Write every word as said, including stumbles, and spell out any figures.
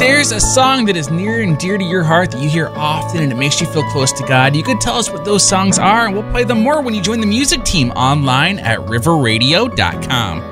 there's a song that is near and dear to your heart that you hear often and it makes you feel close to God, you could tell us what those songs are, and we'll play them more when you join the music team online at river radio dot com.